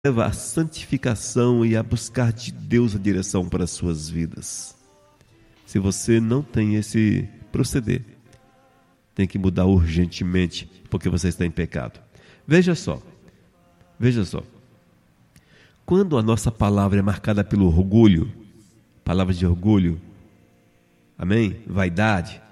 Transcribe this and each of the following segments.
leva à santificação e a buscar de Deus a direção para as suas vidas. Se você não tem esse proceder, tem que mudar urgentemente, porque você está em pecado. Veja só. Quando a nossa palavra é marcada pelo orgulho, palavras de orgulho, amém? Vaidade,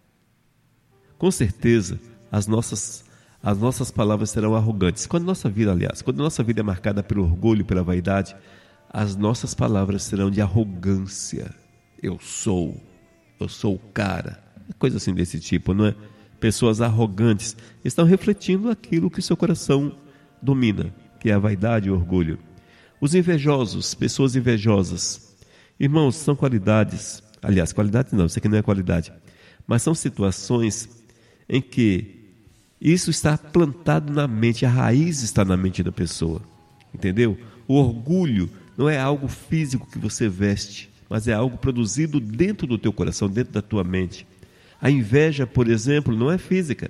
com certeza as nossas palavras serão arrogantes. Quando a nossa vida é marcada pelo orgulho, pela vaidade, as nossas palavras serão de arrogância. Eu sou o cara. Coisa assim desse tipo, não é? Pessoas arrogantes estão refletindo aquilo que seu coração domina, que é a vaidade e o orgulho. Os invejosos, pessoas invejosas. Irmãos, são qualidades. Aliás, qualidade não, isso aqui não é qualidade. Mas são situações em que isso está plantado na mente, a raiz está na mente da pessoa. Entendeu? O orgulho não é algo físico que você veste, mas é algo produzido dentro do teu coração, dentro da tua mente. A inveja, por exemplo, não é física.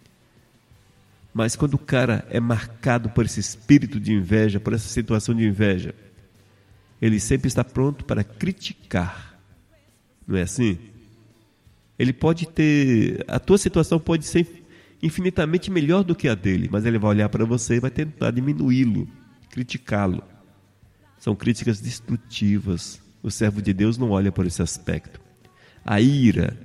Mas quando o cara é marcado por esse espírito de inveja, por essa situação de inveja, ele sempre está pronto para criticar. Não é assim? Ele pode ter... A tua situação pode ser infinitamente melhor do que a dele, mas ele vai olhar para você e vai tentar diminuí-lo, criticá-lo. São críticas destrutivas. O servo de Deus não olha por esse aspecto. A ira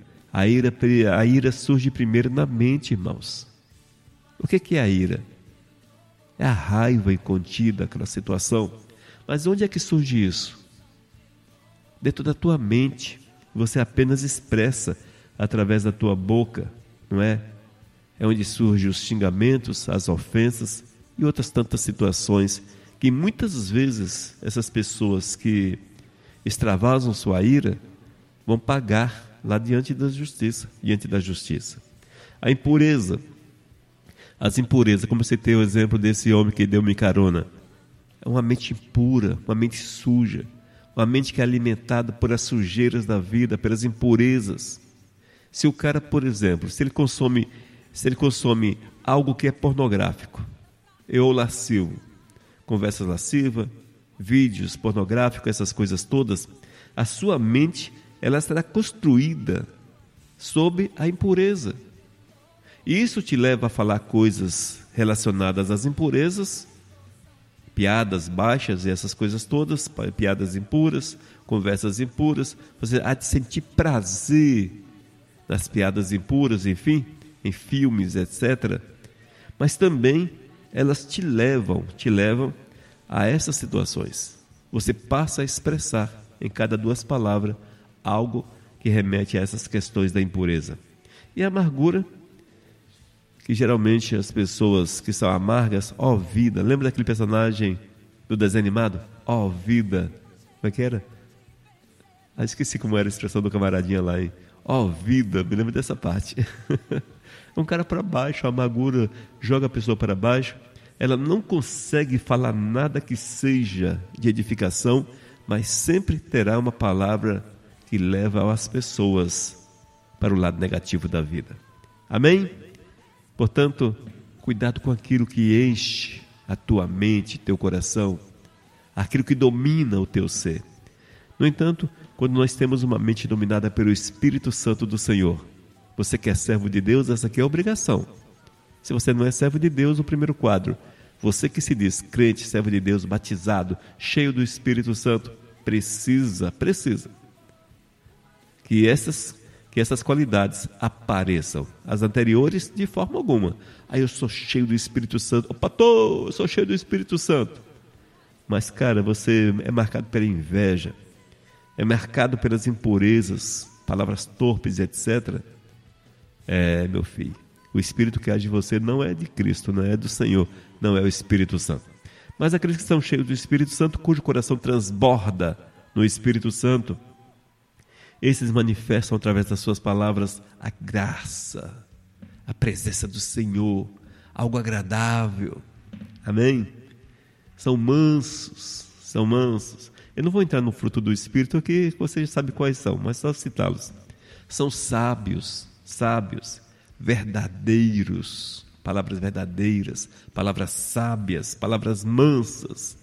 surge primeiro na mente, irmãos. O que é a ira? É a raiva incontida, aquela situação. Mas onde é que surge isso? Dentro da tua mente. Você apenas expressa através da tua boca, não é? É onde surgem os xingamentos, as ofensas e outras tantas situações que muitas vezes essas pessoas que extravasam sua ira vão pagar lá diante da justiça. A impureza. As impurezas, como você tem o exemplo desse homem que deu-me carona. É uma mente impura, uma mente suja, uma mente que é alimentada por as sujeiras da vida, pelas impurezas. Se o cara, por exemplo, se ele consome algo que é pornográfico, ou lascivo, conversas lascivas, vídeos pornográficos, essas coisas todas, a sua mente ela será construída sob a impureza. E isso te leva a falar coisas relacionadas às impurezas, piadas baixas e essas coisas todas, piadas impuras, conversas impuras. Você há de sentir prazer nas piadas impuras, enfim, em filmes, etc. Mas também elas te levam a essas situações. Você passa a expressar em cada duas palavras algo que remete a essas questões da impureza. E a amargura, que geralmente as pessoas que são amargas, ó vida, lembra daquele personagem do desenho animado? Ó vida, como é que era? Esqueci como era a expressão do camaradinha lá, hein? Ó vida, me lembro dessa parte. Um cara para baixo, a amargura joga a pessoa para baixo, ela não consegue falar nada que seja de edificação, mas sempre terá uma palavra que leva as pessoas para o lado negativo da vida. Amém? Portanto, cuidado com aquilo que enche a tua mente, teu coração, aquilo que domina o teu ser. No entanto, quando nós temos uma mente dominada pelo Espírito Santo do Senhor, você que é servo de Deus, essa aqui é a obrigação. Se você não é servo de Deus, o primeiro quadro, você que se diz crente, servo de Deus, batizado, cheio do Espírito Santo, precisa que essas qualidades apareçam. As anteriores, de forma alguma. Eu sou cheio do Espírito Santo. Eu sou cheio do Espírito Santo. Mas, cara, você é marcado pela inveja, é marcado pelas impurezas, palavras torpes, etc. Meu filho, o Espírito que age em você não é de Cristo, não é do Senhor, não é o Espírito Santo. Mas aqueles que são cheios do Espírito Santo, cujo coração transborda no Espírito Santo, esses manifestam através das suas palavras a graça, a presença do Senhor, algo agradável. Amém? São mansos. Eu não vou entrar no fruto do Espírito, porque você já sabe quais são, mas só citá-los. São sábios, verdadeiros, palavras verdadeiras, palavras sábias, palavras mansas.